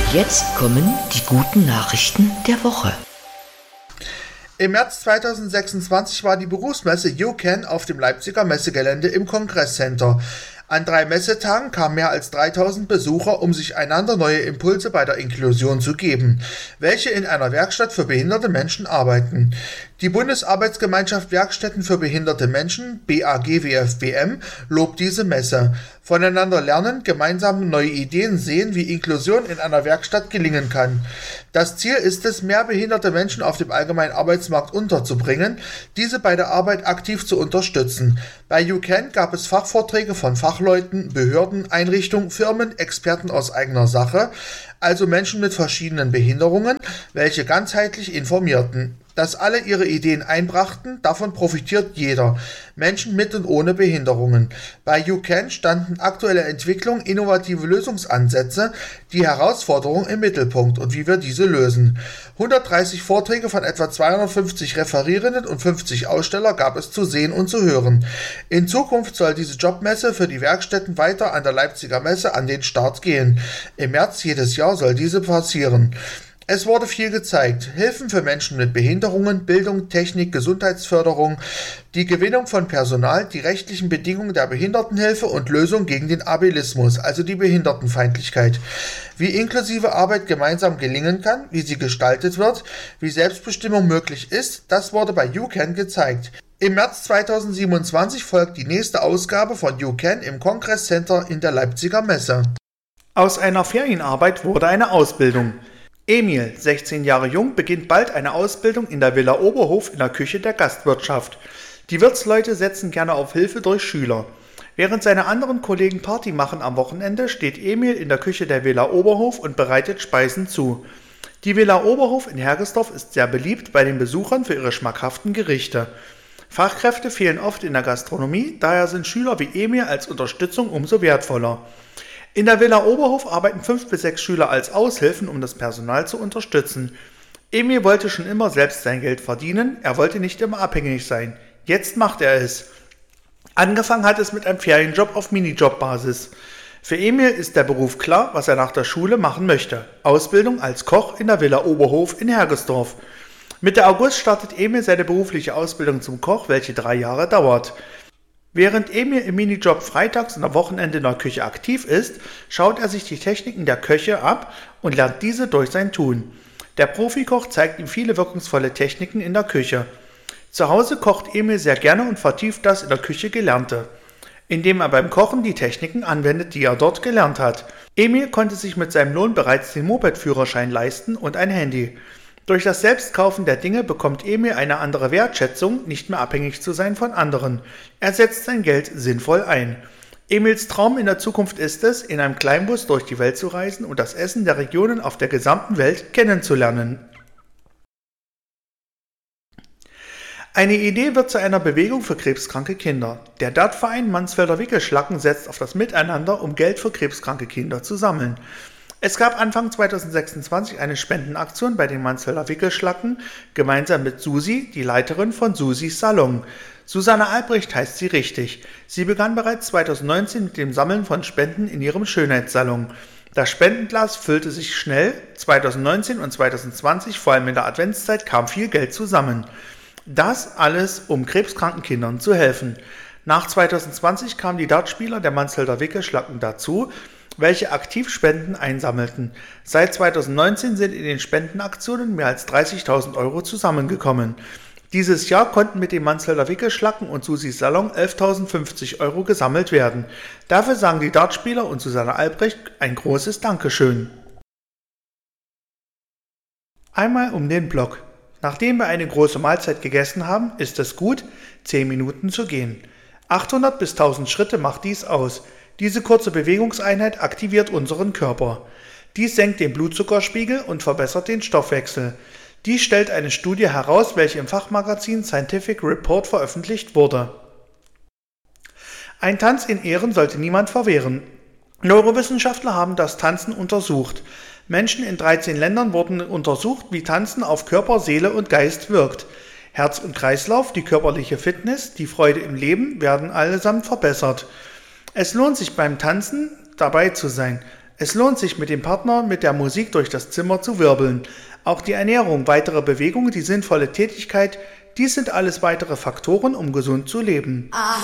Jetzt kommen die guten Nachrichten der Woche. Im März 2026 war die Berufsmesse YouCan auf dem Leipziger Messegelände im Kongresscenter. An 3 Messetagen kamen mehr als 3000 Besucher, um sich einander neue Impulse bei der Inklusion zu geben, welche in einer Werkstatt für behinderte Menschen arbeiten. Die Bundesarbeitsgemeinschaft Werkstätten für behinderte Menschen, BAGWFBM, lobt diese Messe. Voneinander lernen, gemeinsam neue Ideen sehen, wie Inklusion in einer Werkstatt gelingen kann. Das Ziel ist es, mehr behinderte Menschen auf dem allgemeinen Arbeitsmarkt unterzubringen, diese bei der Arbeit aktiv zu unterstützen. Bei YouCan gab es Fachvorträge von Fachleuten, Behörden, Einrichtungen, Firmen, Experten aus eigener Sache, also Menschen mit verschiedenen Behinderungen, welche ganzheitlich informierten. Dass alle ihre Ideen einbrachten, davon profitiert jeder, Menschen mit und ohne Behinderungen. Bei YouCan standen aktuelle Entwicklungen, innovative Lösungsansätze, die Herausforderungen im Mittelpunkt und wie wir diese lösen. 130 Vorträge von etwa 250 Referierenden und 50 Aussteller gab es zu sehen und zu hören. In Zukunft soll diese Jobmesse für die Werkstätten weiter an der Leipziger Messe an den Start gehen. Im März jedes Jahr soll diese passieren. Es wurde viel gezeigt. Hilfen für Menschen mit Behinderungen, Bildung, Technik, Gesundheitsförderung, die Gewinnung von Personal, die rechtlichen Bedingungen der Behindertenhilfe und Lösung gegen den Ableismus, also die Behindertenfeindlichkeit. Wie inklusive Arbeit gemeinsam gelingen kann, wie sie gestaltet wird, wie Selbstbestimmung möglich ist, das wurde bei YouCan gezeigt. Im März 2027 folgt die nächste Ausgabe von YouCan im Kongresscenter in der Leipziger Messe. Aus einer Ferienarbeit wurde eine Ausbildung. Emil, 16 Jahre jung, beginnt bald eine Ausbildung in der Villa Oberhof in der Küche der Gastwirtschaft. Die Wirtsleute setzen gerne auf Hilfe durch Schüler. Während seine anderen Kollegen Party machen am Wochenende, steht Emil in der Küche der Villa Oberhof und bereitet Speisen zu. Die Villa Oberhof in Hergesdorf ist sehr beliebt bei den Besuchern für ihre schmackhaften Gerichte. Fachkräfte fehlen oft in der Gastronomie, daher sind Schüler wie Emil als Unterstützung umso wertvoller. In der Villa Oberhof arbeiten 5 bis 6 Schüler als Aushilfen, um das Personal zu unterstützen. Emil wollte schon immer selbst sein Geld verdienen, er wollte nicht immer abhängig sein. Jetzt macht er es. Angefangen hat es mit einem Ferienjob auf Minijob-Basis. Für Emil ist der Beruf klar, was er nach der Schule machen möchte. Ausbildung als Koch in der Villa Oberhof in Hergesdorf. Mitte August startet Emil seine berufliche Ausbildung zum Koch, welche 3 Jahre dauert. Während Emil im Minijob freitags und am Wochenende in der Küche aktiv ist, schaut er sich die Techniken der Köche ab und lernt diese durch sein Tun. Der Profikoch zeigt ihm viele wirkungsvolle Techniken in der Küche. Zu Hause kocht Emil sehr gerne und vertieft das in der Küche Gelernte, indem er beim Kochen die Techniken anwendet, die er dort gelernt hat. Emil konnte sich mit seinem Lohn bereits den Moped-Führerschein leisten und ein Handy. Durch das Selbstkaufen der Dinge bekommt Emil eine andere Wertschätzung, nicht mehr abhängig zu sein von anderen. Er setzt sein Geld sinnvoll ein. Emils Traum in der Zukunft ist es, in einem Kleinbus durch die Welt zu reisen und das Essen der Regionen auf der gesamten Welt kennenzulernen. Eine Idee wird zu einer Bewegung für krebskranke Kinder. Der DART-Verein Mansfelder Wickelschlacken setzt auf das Miteinander, um Geld für krebskranke Kinder zu sammeln. Es gab Anfang 2026 eine Spendenaktion bei den Mansfelder Wickelschlacken, gemeinsam mit Susi, die Leiterin von Susis Salon. Susanne Albrecht heißt sie richtig. Sie begann bereits 2019 mit dem Sammeln von Spenden in ihrem Schönheitssalon. Das Spendenglas füllte sich schnell. 2019 und 2020, vor allem in der Adventszeit, kam viel Geld zusammen. Das alles, um krebskranken Kindern zu helfen. Nach 2020 kamen die Dartspieler der Mansfelder Wickelschlacken dazu, welche aktiv Spenden einsammelten. Seit 2019 sind in den Spendenaktionen mehr als 30.000 € zusammengekommen. Dieses Jahr konnten mit den Mansfelder Wickelschlacken und Susis Salon 11.050 € gesammelt werden. Dafür sagen die Dartspieler und Susanne Albrecht ein großes Dankeschön. Einmal um den Block. Nachdem wir eine große Mahlzeit gegessen haben, ist es gut, 10 Minuten zu gehen. 800 bis 1000 Schritte macht dies aus. Diese kurze Bewegungseinheit aktiviert unseren Körper. Dies senkt den Blutzuckerspiegel und verbessert den Stoffwechsel. Dies stellt eine Studie heraus, welche im Fachmagazin Scientific Report veröffentlicht wurde. Ein Tanz in Ehren sollte niemand verwehren. Neurowissenschaftler haben das Tanzen untersucht. Menschen in 13 Ländern wurden untersucht, wie Tanzen auf Körper, Seele und Geist wirkt. Herz und Kreislauf, die körperliche Fitness, die Freude im Leben werden allesamt verbessert. Es lohnt sich beim Tanzen dabei zu sein. Es lohnt sich mit dem Partner mit der Musik durch das Zimmer zu wirbeln. Auch die Ernährung, weitere Bewegung, die sinnvolle Tätigkeit, dies sind alles weitere Faktoren, um gesund zu leben.